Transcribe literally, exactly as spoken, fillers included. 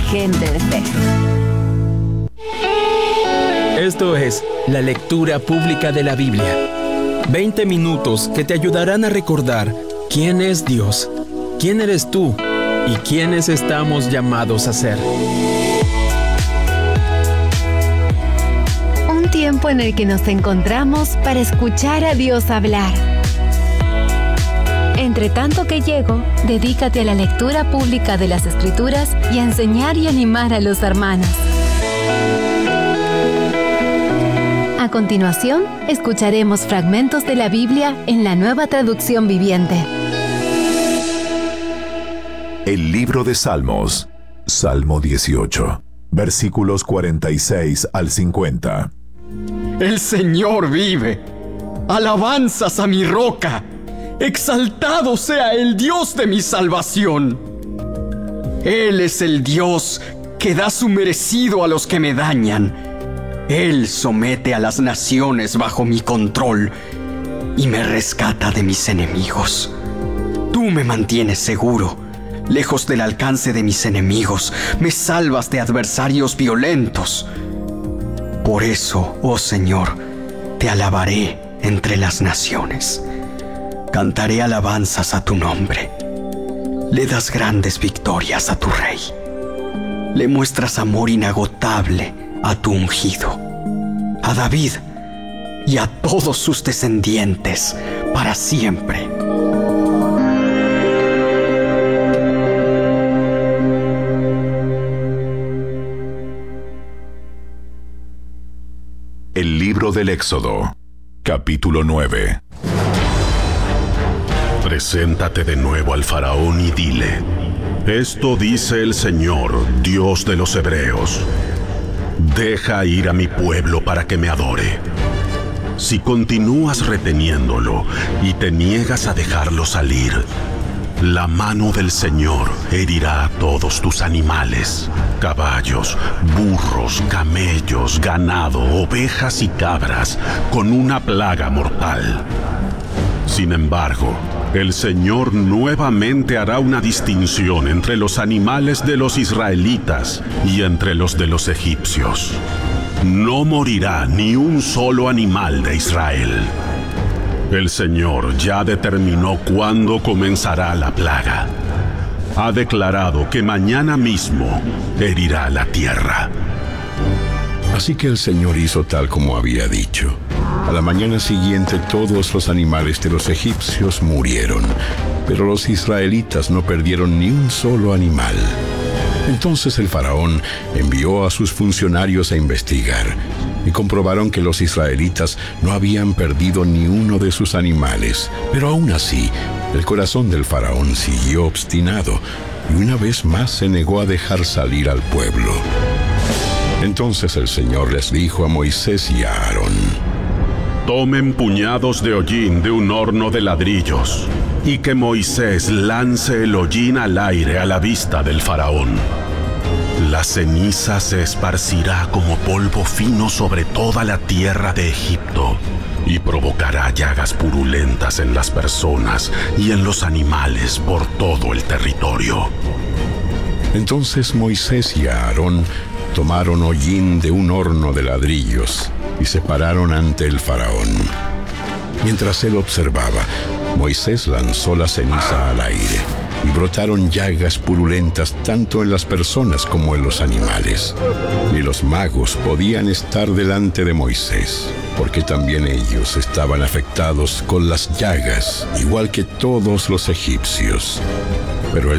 gente de fe. Esto es la lectura pública de la Biblia. veinte minutos que te ayudarán a recordar quién es Dios, quién eres tú y quiénes estamos llamados a ser. Un tiempo en el que nos encontramos para escuchar a Dios hablar. Entre tanto que llego, dedícate a la lectura pública de las Escrituras y a enseñar y animar a los hermanos. A continuación, escucharemos fragmentos de la Biblia en la Nueva Traducción Viviente. El libro de Salmos, Salmo dieciocho, versículos cuarenta y seis al cincuenta. El Señor vive. Alabanzas a mi roca. Exaltado sea el Dios de mi salvación. Él es el Dios que da su merecido a los que me dañan. Él somete a las naciones bajo mi control y me rescata de mis enemigos. Tú me mantienes seguro, lejos del alcance de mis enemigos. Me salvas de adversarios violentos. Por eso, oh Señor, te alabaré entre las naciones. Cantaré alabanzas a tu nombre. Le das grandes victorias a tu rey. Le muestras amor inagotable a tu ungido, a David y a todos sus descendientes para siempre. El libro del Éxodo, capítulo nueve. Preséntate de nuevo al faraón y dile: esto dice el Señor, Dios de los hebreos. Deja ir a mi pueblo para que me adore. Si continúas reteniéndolo y te niegas a dejarlo salir, la mano del Señor herirá a todos tus animales, caballos, burros, camellos, ganado, ovejas y cabras, con una plaga mortal. Sin embargo, el Señor nuevamente hará una distinción entre los animales de los israelitas y entre los de los egipcios. No morirá ni un solo animal de Israel. El Señor ya determinó cuándo comenzará la plaga. Ha declarado que mañana mismo herirá la tierra. Así que el Señor hizo tal como había dicho. A la mañana siguiente todos los animales de los egipcios murieron, pero los israelitas no perdieron ni un solo animal. Entonces el faraón envió a sus funcionarios a investigar, y comprobaron que los israelitas no habían perdido ni uno de sus animales. Pero aún así, el corazón del faraón siguió obstinado, y una vez más se negó a dejar salir al pueblo. Entonces el Señor les dijo a Moisés y a Aarón: tomen puñados de hollín de un horno de ladrillos, y que Moisés lance el hollín al aire a la vista del faraón. La ceniza se esparcirá como polvo fino sobre toda la tierra de Egipto, y provocará llagas purulentas en las personas y en los animales por todo el territorio. Entonces Moisés y Aarón tomaron hollín de un horno de ladrillos y se pararon ante el faraón. Mientras él observaba, Moisés lanzó la ceniza al aire y brotaron llagas purulentas tanto en las personas como en los animales. Ni los magos podían estar delante de Moisés, porque también ellos estaban afectados con las llagas, igual que todos los egipcios. Pero el